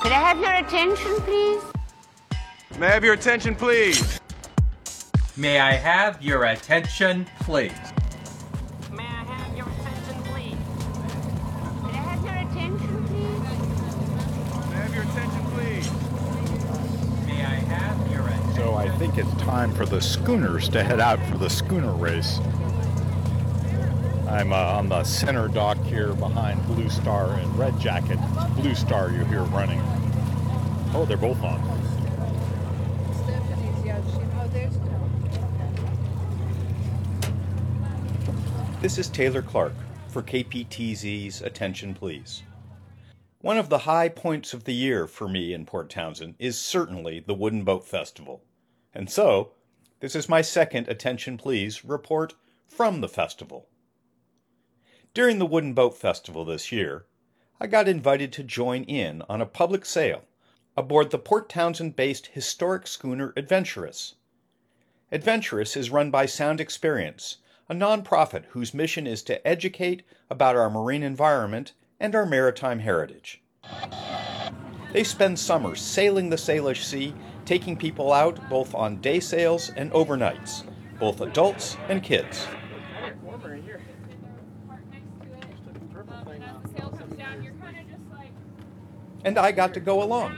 Could I have your attention, please? May I have your attention, please? May I have your attention, please? May I have your attention, please? Could I have your attention, please? May I have your attention, please? May I have your attention? So I think it's time for the schooners to head out for the schooner race. I'm on the center dock here behind Blue Star and Red Jacket. Blue Star you hear running. Oh, they're both on. This is Taylor Clark for KPTZ's Attention Please. One of the high points of the year for me in Port Townsend is certainly the Wooden Boat Festival. And so, this is my second Attention Please report from the festival. During the Wooden Boat Festival this year, I got invited to join in on a public sale aboard the Port Townsend-based historic schooner Adventurous. Adventurous is run by Sound Experience, a nonprofit whose mission is to educate about our marine environment and our maritime heritage. They spend summer sailing the Salish Sea, taking people out both on day sails and overnights, both adults and kids. And I got to go along.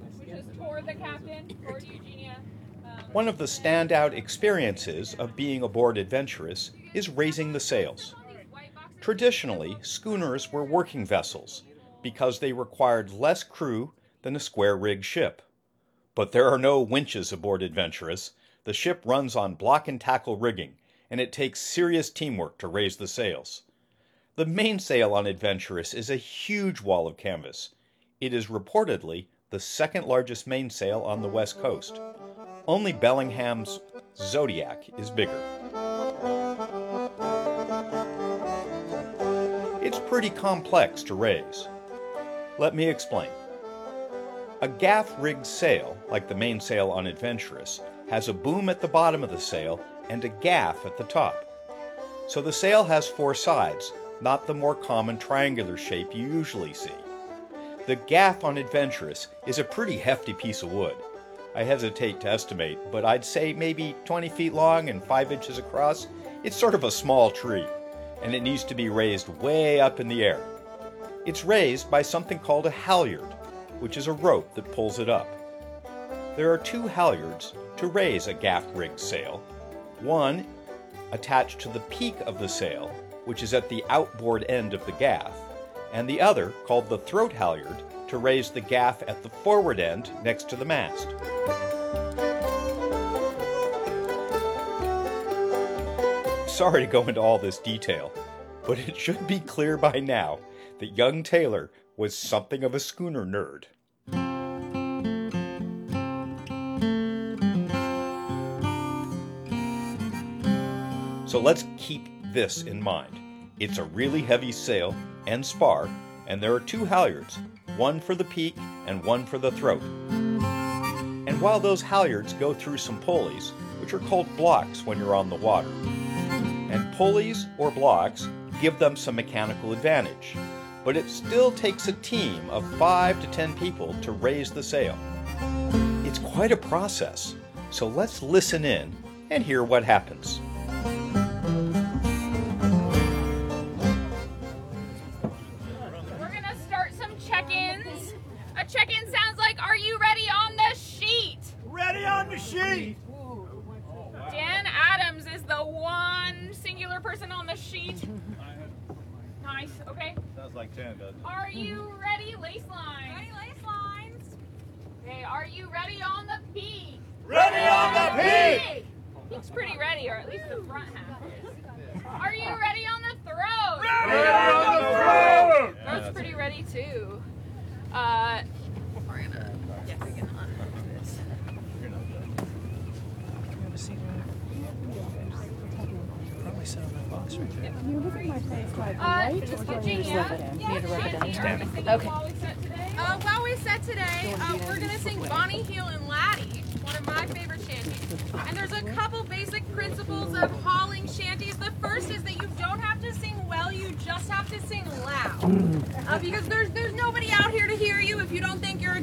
One of the standout experiences of being aboard Adventurous is raising the sails. Traditionally, schooners were working vessels because they required less crew than a square-rigged ship. But there are no winches aboard Adventurous. The ship runs on block and tackle rigging, and it takes serious teamwork to raise the sails. The mainsail on Adventurous is a huge wall of canvas. It is reportedly the second largest mainsail on the West Coast. Only Bellingham's Zodiac is bigger. It's pretty complex to raise. Let me explain. A gaff-rigged sail, like the mainsail on Adventurous, has a boom at the bottom of the sail and a gaff at the top. So the sail has four sides, not the more common triangular shape you usually see. The gaff on Adventurous is a pretty hefty piece of wood. I hesitate to estimate, but I'd say maybe 20 feet long and 5 inches across. It's sort of a small tree, and it needs to be raised way up in the air. It's raised by something called a halyard, which is a rope that pulls it up. There are two halyards to raise a gaff-rigged sail. One attached to the peak of the sail, which is at the outboard end of the gaff, and the other, called the throat halyard, to raise the gaff at the forward end next to the mast. Sorry to go into all this detail, but it should be clear by now that young Taylor was something of a schooner nerd. So let's keep this in mind. It's a really heavy sail and spar, and there are two halyards, one for the peak and one for the throat. And while those halyards go through some pulleys, which are called blocks when you're on the water, and pulleys or blocks give them some mechanical advantage, but it still takes a team of 5 to 10 people to raise the sail. It's quite a process, so let's listen in and hear what happens. Check-in sounds like, are you ready on the sheet? Ready on the sheet! Dan Adams is the one singular person on the sheet. Nice, okay. Sounds like 10, doesn't it? Are you ready, lace lines? Ready, lace lines. Okay, are you ready on the peak? Ready on the peak! Peak's pretty ready, or at least the front half is. Are you ready on the throat? Ready on the throat! Throat's pretty ready too. We're gonna get on this. This is Virginia. Okay. While we set today, we're gonna sing Bonnie, Heel, and Laddie, one of my favorite shanties. And there's a couple basic principles of hauling shanties. The first is that you don't have to sing well, you just have to sing loud. Because there's nobody out here to hear you if you don't think you're a